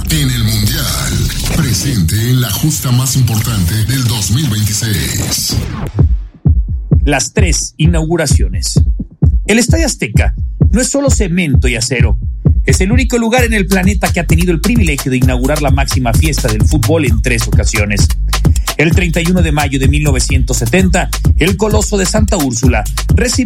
en el Mundial. Presente en la justa más importante del 2026. Las 3 inauguraciones. El Estadio Azteca no es solo cemento y acero. Es el único lugar en el planeta que ha tenido el privilegio de inaugurar la máxima fiesta del fútbol en 3 ocasiones. El 31 de mayo de 1970, el Coloso de Santa Úrsula recibió